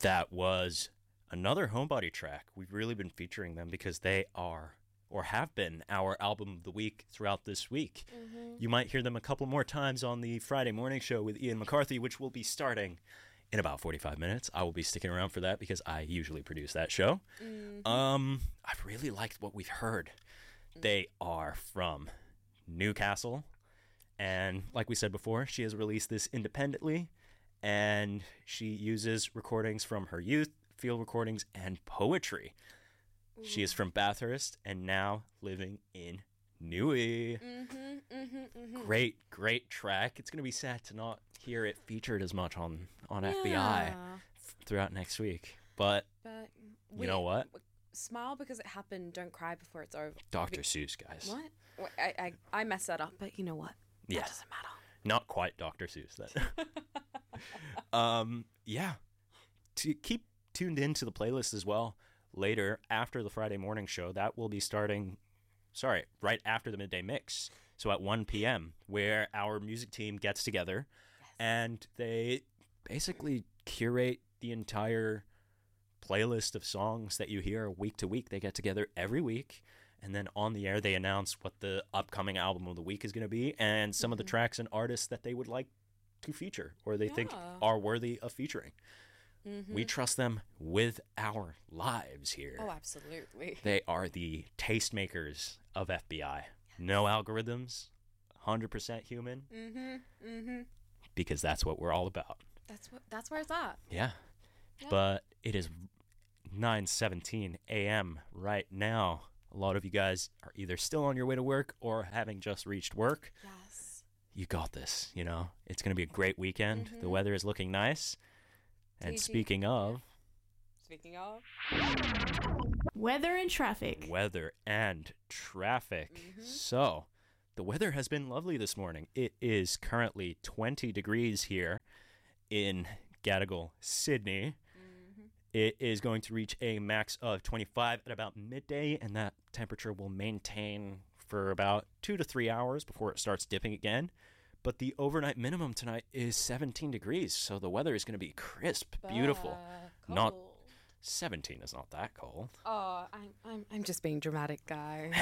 That was another Homebody track. We've really been featuring them because they are, or have been, our album of the week throughout this week. You might hear them a couple more times on the Friday morning show with Ian McCarthy, which will be starting in about 45 minutes. I will be sticking around for that because I usually produce that show. I've really liked what we've heard. They are from Newcastle. And like we said before, she has released this independently. And she uses recordings from her youth, field recordings, and poetry. She is from Bathurst and now living in Newey. Great track. It's going to be sad to not hear it featured as much on FBI throughout next week. But you know what? Smile because it happened. Don't cry before it's over. Dr. Seuss, guys. What? I messed that up, but you know what? Yeah. That doesn't matter. Not quite Dr. Seuss, then. Yeah. To keep tuned into the playlist as well. Later, after the Friday morning show, that will be starting, right after the midday mix. So at 1 p.m., where our music team gets together and they basically curate the entire playlist of songs that you hear week to week. They get together every week, and then on the air, they announce what the upcoming album of the week is going to be and some of the tracks and artists that they would like to feature or they think are worthy of featuring. We trust them with our lives here. Oh, absolutely. They are the tastemakers of FBI. No algorithms, 100% human. Because that's what we're all about. That's where it's at. Yeah. But it is 9:17 a.m. right now. A lot of you guys are either still on your way to work or having just reached work. Yes. You got this, you know. It's going to be a great weekend. The weather is looking nice. And speaking of... Weather and traffic. Weather and traffic. So, the weather has been lovely this morning. It is currently 20 degrees here in Gadigal, Sydney. It is going to reach a max of 25 at about midday, and that temperature will maintain for about 2 to 3 hours before it starts dipping again. But the overnight minimum tonight is 17 degrees, so the weather is going to be crisp, beautiful. Cold. Not 17 is not that cold. Oh, I'm just being dramatic, guys.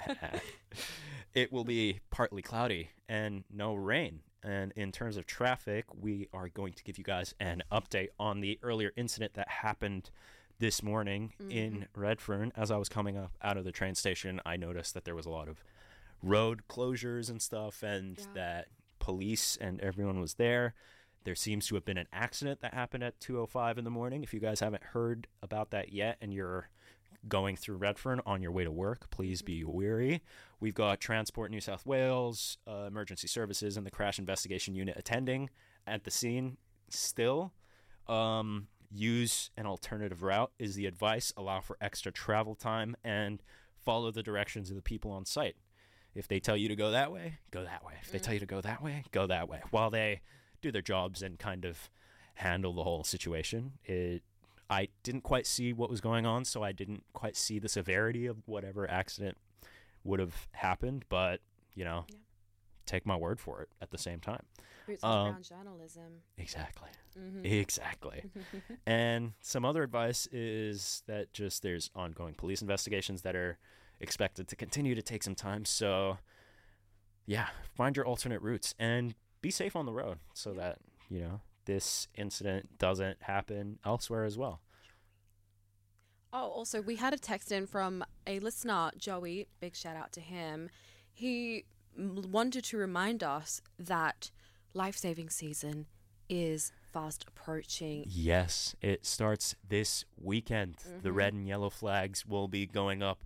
It will be partly cloudy and no rain. And in terms of traffic, we are going to give you guys an update on the earlier incident that happened this morning in Redfern. As I was coming up out of the train station, I noticed that there was a lot of road closures and stuff, and that police and everyone was there. There seems to have been an accident that happened at 2:05 in the morning. If you guys haven't heard about that yet and you're going through Redfern on your way to work, please be wary. We've got Transport New South Wales, Emergency Services, and the Crash Investigation Unit attending at the scene still. Use an alternative route is the advice. Allow for extra travel time and follow the directions of the people on site. If they tell you to go that way, go that way. If they tell you to go that way, go that way. While they do their jobs and kind of handle the whole situation. I didn't quite see what was going on, so I didn't quite see the severity of whatever accident would have happened, but, you know, take my word for it at the same time. Boots on the ground journalism. Exactly. Exactly. And some other advice is that just there's ongoing police investigations that are expected to continue to take some time. So, yeah, find your alternate routes and be safe on the road so that, you know, this incident doesn't happen elsewhere as well. Oh, also, we had a text in from a listener, Joey. Big shout out to him. He wanted to remind us that life-saving season is fast approaching. Yes, it starts this weekend. The red and yellow flags will be going up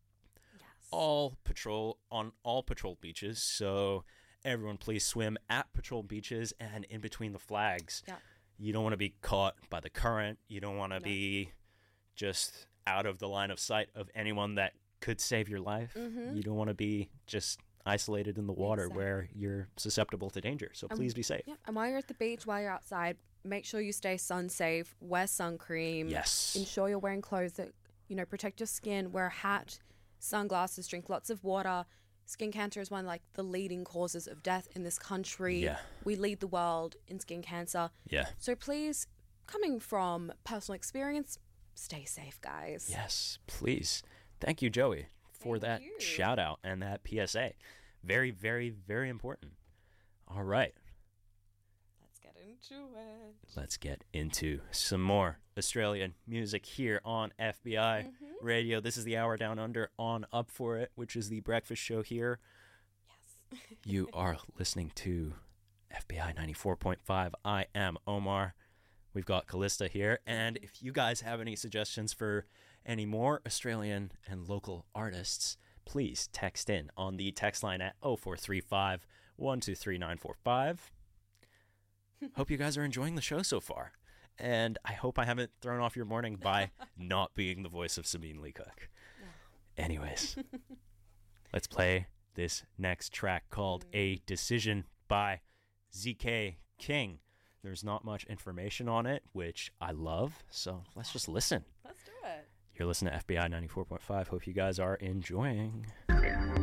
on all patrol beaches. So everyone please swim at patrol beaches and in between the flags. Yeah. You don't want to be caught by the current. You don't want to be just out of the line of sight of anyone that could save your life. You don't want to be just isolated in the water where you're susceptible to danger. So please be safe. Yeah. And while you're at the beach, while you're outside, make sure you stay sun safe, wear sun cream. Yes. Ensure you're wearing clothes that, you know, protect your skin, wear a hat, sunglasses, drink lots of water. Skin cancer is one of like the leading causes of death in this country. Yeah. We lead the world in skin cancer. Yeah. So please coming from personal experience, stay safe, guys. Yes, please. Thank you, Joey, for that shout out and that PSA. Very, very, very important. All right. Let's get into it. Let's get into some more Australian music here on FBI Radio. This is the Hour Down Under on Up For It, which is the breakfast show here. Yes. You are listening to FBI 94.5. I am Omar. We've got Callista here. And if you guys have any suggestions for any more Australian and local artists, please text in on the text line at 0435 123945. Hope you guys are enjoying the show so far. And I hope I haven't thrown off your morning by not being the voice of Sabine Lee Cook. Anyways, let's play this next track called A Decision by ZK King. There's not much information on it, which I love, so let's just listen. Let's do it. You're listening to FBI 94.5. Hope you guys are enjoying.